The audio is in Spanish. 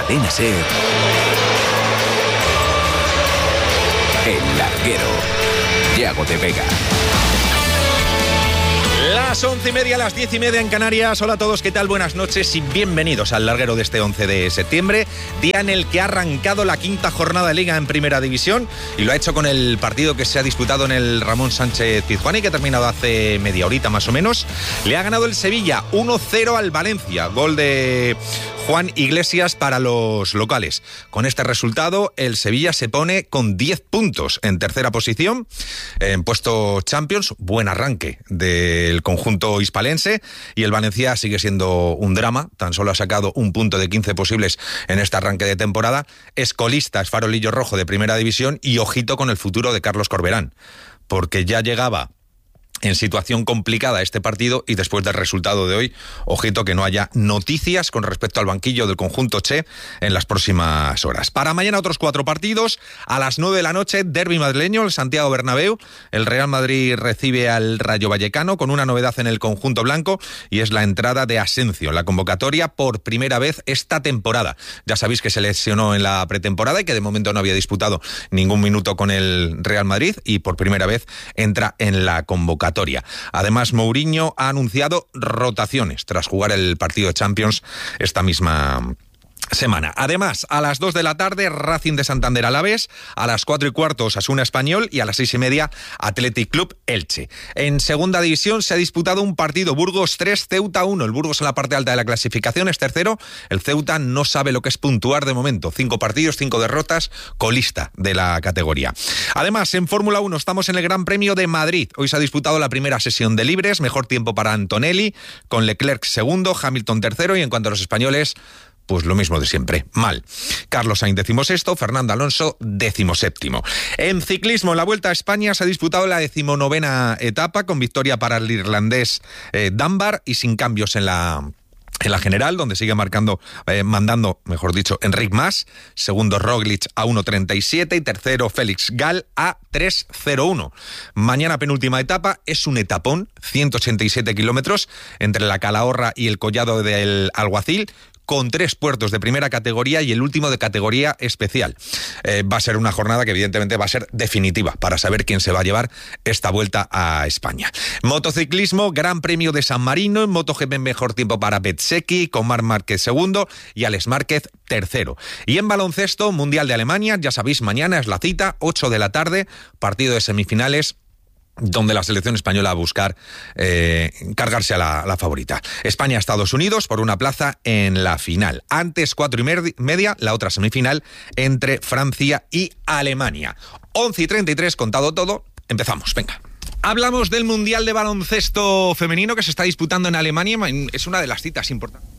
Cadena SER. El Larguero. Yago de Vega. Las 11:30, las 10:30 en Canarias. Hola a todos, ¿qué tal? Buenas noches y bienvenidos al Larguero de este 11 de septiembre, día en el que ha arrancado la quinta jornada de Liga en Primera División y lo ha hecho con el partido que se ha disputado en el Ramón Sánchez Pizjuán y que ha terminado hace media horita más o menos. Le ha ganado el Sevilla 1-0 al Valencia, gol de Juan Iglesias para los locales. Con este resultado, el Sevilla se pone con 10 puntos en tercera posición, en puesto Champions. Buen arranque del conjunto hispalense, y el Valencia sigue siendo un drama. Tan solo ha sacado un punto de 15 posibles en este arranque de temporada. Es colista, es farolillo rojo de Primera División, y ojito con el futuro de Carlos Corberán, porque ya llegaba en situación complicada este partido, y después del resultado de hoy, ojito que no haya noticias con respecto al banquillo del conjunto Che en las próximas horas. Para mañana otros 4 partidos. A las 9 de la noche, derbi madrileño, el Santiago Bernabéu. El Real Madrid recibe al Rayo Vallecano, con una novedad en el conjunto blanco, y es la entrada de Asensio en la convocatoria por primera vez esta temporada. Ya sabéis que se lesionó en la pretemporada y que de momento no había disputado ningún minuto con el Real Madrid, y por primera vez entra en la convocatoria. Además, Mourinho ha anunciado rotaciones tras jugar el partido de Champions esta misma semana. Además, a las 2 de la tarde, Racing de Santander Alavés, a las 4:15 Osasuna Español y a las 6:30 Athletic Club Elche. En segunda división se ha disputado un partido, Burgos 3, Ceuta 1. El Burgos en la parte alta de la clasificación es tercero. El Ceuta no sabe lo que es puntuar de momento. 5 partidos, 5 derrotas, colista de la categoría. Además, en Fórmula 1 estamos en el Gran Premio de Madrid. Hoy se ha disputado la primera sesión de libres, mejor tiempo para Antonelli, con Leclerc segundo, Hamilton tercero, y en cuanto a los españoles, pues lo mismo de siempre, mal. Carlos Sainz 16º, Fernando Alonso 17º. En ciclismo, en la Vuelta a España se ha disputado la 19ª etapa, con victoria para el irlandés Dunbar y sin cambios en la general, donde sigue mandando Enric Mas. Segundo Roglic a 1.37 y tercero Félix Gall a 3.01. Mañana penúltima etapa, es un etapón, 187 kilómetros entre la Calahorra y el Collado del Alguacil, con 3 puertos de primera categoría y el último de categoría especial. Va a ser una jornada que evidentemente va a ser definitiva para saber quién se va a llevar esta Vuelta a España. Motociclismo, Gran Premio de San Marino, en MotoGP mejor tiempo para Bezzecchi, con Marc Márquez segundo y Alex Márquez tercero. Y en baloncesto, Mundial de Alemania, ya sabéis, mañana es la cita, 8 de la tarde, partido de semifinales, donde la selección española va a buscar cargarse a la favorita. España-Estados Unidos por una plaza en la final. Antes, 4:30, la otra semifinal entre Francia y Alemania. 11:33, contado todo, empezamos, venga. Hablamos del Mundial de Baloncesto Femenino que se está disputando en Alemania. Es una de las citas importantes.